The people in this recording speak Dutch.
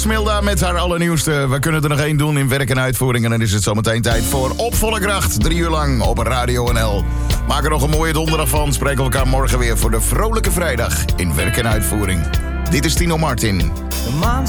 Smilda met haar allernieuwste. We kunnen er nog één doen in werk en uitvoering. En dan is het zometeen tijd voor Op Volle Kracht. 3 uur lang op Radio NL. Maak er nog een mooie donderdag van. Spreken we elkaar morgen weer voor de vrolijke vrijdag in werk en uitvoering. Dit is Tino Martin. De maan